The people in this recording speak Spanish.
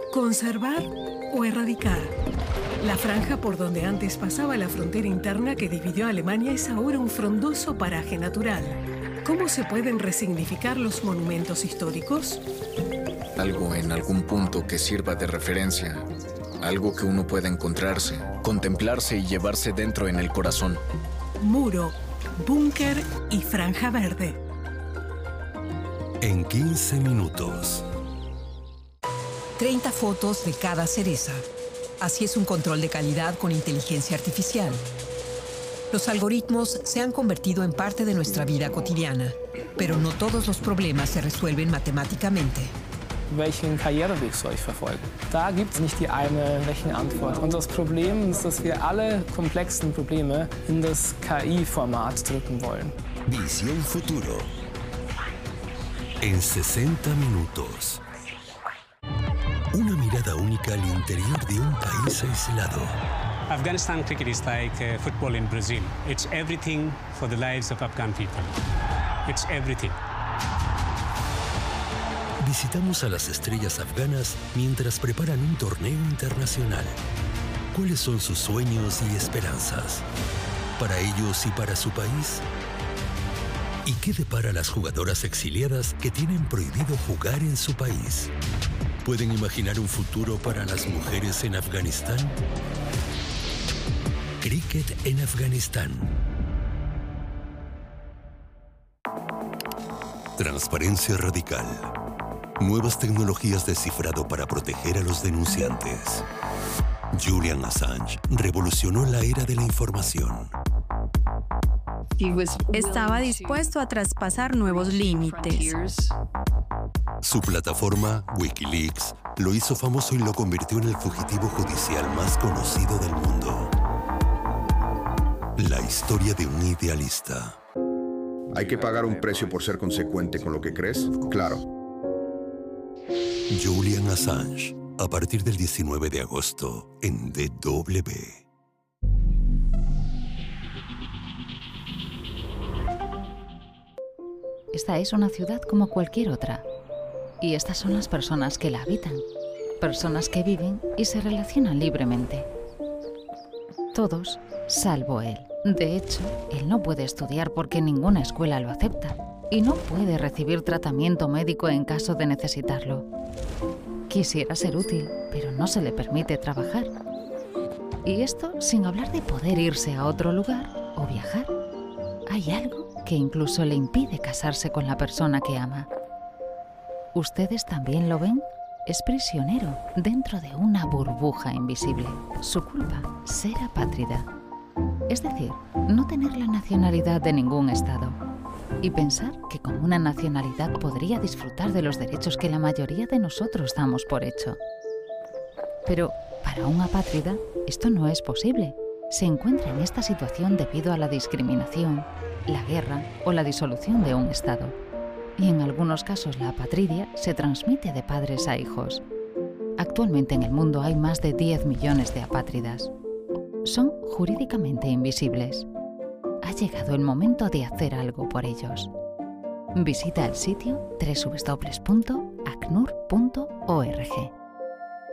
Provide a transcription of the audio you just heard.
Conservar o erradicar. La franja por donde antes pasaba la frontera interna que dividió a Alemania es ahora un frondoso paraje natural. ¿Cómo se pueden resignificar los monumentos históricos? Algo en algún punto que sirva de referencia. Algo que uno pueda encontrarse, contemplarse y llevarse dentro en el corazón. Muro, búnker y franja verde. En 15 minutos. 30 fotos de cada cereza. Así es un control de calidad con inteligencia artificial. Los algoritmos se han convertido en parte de nuestra vida cotidiana, pero no todos los problemas se resuelven matemáticamente. Welchen Karriereweg soll ich verfolgen? Da gibt es nicht die eine Rechenantwort. Und das Problem ist, dass wir alle komplexen Probleme in das KI-Format drücken wollen. Visión Futuro. En 60 minutos. Una mirada única al interior de un país aislado. Afghanistan cricket is like football in Brazil. It's everything for the lives of Afghan people. It's everything. Visitamos a las estrellas afganas mientras preparan un torneo internacional. ¿Cuáles son sus sueños y esperanzas? ¿Para ellos y para su país? ¿Y qué depara a las jugadoras exiliadas que tienen prohibido jugar en su país? ¿Pueden imaginar un futuro para las mujeres en Afganistán? Cricket en Afganistán. Transparencia radical. Nuevas tecnologías de cifrado para proteger a los denunciantes. Julian Assange revolucionó la era de la información. Estaba dispuesto a traspasar nuevos límites. Su plataforma, Wikileaks, lo hizo famoso y lo convirtió en el fugitivo judicial más conocido del mundo. La historia de un idealista. ¿Hay que pagar un precio por ser consecuente con lo que crees? Claro. Julian Assange, a partir del 19 de agosto en DW. Esta es una ciudad como cualquier otra. Y estas son las personas que la habitan. Personas que viven y se relacionan libremente. Todos, salvo él. De hecho, él no puede estudiar porque ninguna escuela lo acepta. Y no puede recibir tratamiento médico en caso de necesitarlo. Quisiera ser útil, pero no se le permite trabajar. Y esto sin hablar de poder irse a otro lugar o viajar. Hay algo que incluso le impide casarse con la persona que ama. ¿Ustedes también lo ven? Es prisionero dentro de una burbuja invisible. Su culpa, ser apátrida. Es decir, no tener la nacionalidad de ningún estado. Y pensar que con una nacionalidad podría disfrutar de los derechos que la mayoría de nosotros damos por hecho. Pero para un apátrida esto no es posible. Se encuentra en esta situación debido a la discriminación, la guerra o la disolución de un estado. Y en algunos casos la apatridia se transmite de padres a hijos. Actualmente en el mundo hay más de 10 millones de apátridas. Son jurídicamente invisibles. Ha llegado el momento de hacer algo por ellos. Visita el sitio www.acnur.org.